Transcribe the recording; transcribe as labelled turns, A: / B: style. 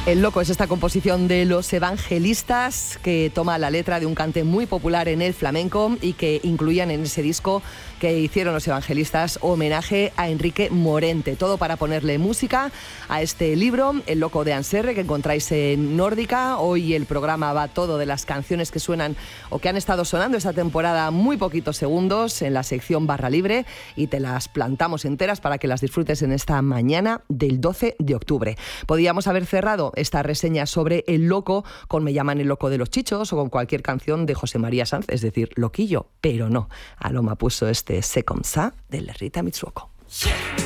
A: El Loco es esta composición de Los Evangelistas que toma la letra de un cante muy popular en el flamenco y que incluían en ese disco que hicieron Los Evangelistas homenaje a Enrique Morente. Todo para ponerle música a este libro, El Loco de Anserre, que encontráis en Nórdica. Hoy el programa va todo de las canciones que suenan o que han estado sonando esta temporada muy poquitos segundos en la sección Barra Libre y te las plantamos enteras para que las disfrutes en esta mañana del 12 de octubre. Podíamos haber cerrado esta reseña sobre El Loco con Me llaman el loco de los chichos o con cualquier canción de José María Sanz, es decir, Loquillo, pero no. Aloma puso este C'est comme ça de Rita Mitsuko.